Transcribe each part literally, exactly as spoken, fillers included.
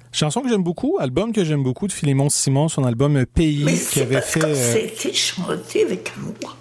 Chanson que j'aime beaucoup, album que j'aime beaucoup de Philémon Simon, son album Pays, Mais qui avait fait... Mais euh... c'était chanté avec amour,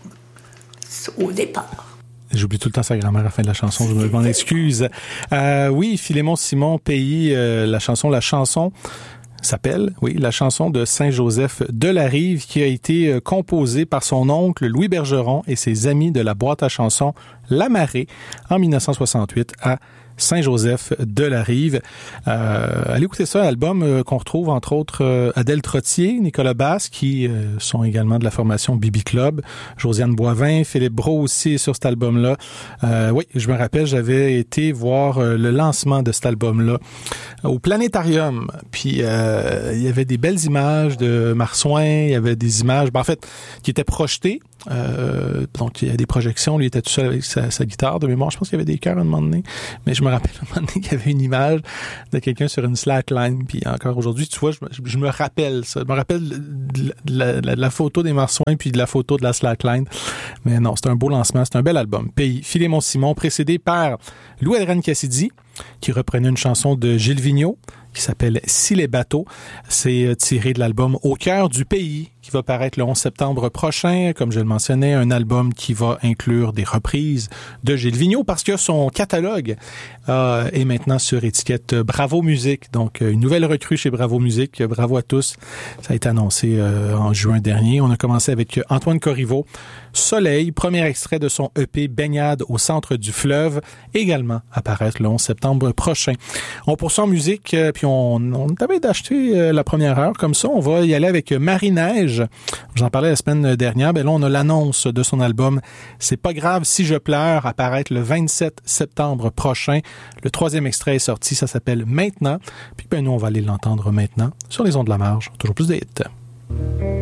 au départ. J'oublie tout le temps sa grammaire à la fin de la chanson, je m'en excuse. Euh, oui, Philémon Simon, Pays, euh, la chanson, la chanson s'appelle, oui, la chanson de Saint-Joseph de la Rive, qui a été euh, composée par son oncle Louis Bergeron et ses amis de la boîte à chansons La Marée en dix-neuf cent soixante-huit à Saint-Joseph de la Rive. Euh, allez écouter ça, album euh, qu'on retrouve entre autres euh, Adèle Trottier, Nicolas Basse, qui euh, sont également de la formation B B Club, Josiane Boivin, Philippe Brault aussi sur cet album-là. Euh, oui, je me rappelle, j'avais été voir euh, le lancement de cet album-là au Planétarium. Puis euh, il y avait des belles images de Marsouin, il y avait des images, ben, en fait, qui étaient projetées. Euh, donc il y a des projections, lui était tout seul avec sa, sa guitare de mémoire, je pense qu'il y avait des chœurs à un moment donné, mais je me rappelle à un moment donné qu'il y avait une image de quelqu'un sur une slackline, puis encore aujourd'hui, tu vois, je, je me rappelle ça, je me rappelle de la, de la photo des Marsouins puis de la photo de la slackline, mais non, c'est un beau lancement, c'est un bel album. Pays, Philémon Simon, précédé par Louis-Adrien Cassidy, qui reprenait une chanson de Gilles Vigneault, qui s'appelle « Si les bateaux ». C'est tiré de l'album « Au cœur du pays », qui va paraître le onze septembre prochain. Comme je le mentionnais, un album qui va inclure des reprises de Gilles Vigneault, parce que son catalogue euh, est maintenant sur étiquette Bravo Musique. Donc, une nouvelle recrue chez Bravo Musique. Bravo à tous. Ça a été annoncé euh, en juin dernier. On a commencé avec Antoine Corriveau. Soleil, premier extrait de son E P Baignade au centre du fleuve, également apparaître le onze septembre prochain. On poursuit en musique, euh, puis on, on avait d'acheter euh, la première heure comme ça. On va y aller avec Marie-Neige. J'en parlais la semaine dernière. Ben là, on a l'annonce de son album C'est pas grave si je pleure, apparaître le vingt-sept septembre prochain. Le troisième extrait est sorti, ça s'appelle Maintenant. Puis ben nous, on va aller l'entendre maintenant sur les ondes de la marge. Toujours plus de hits.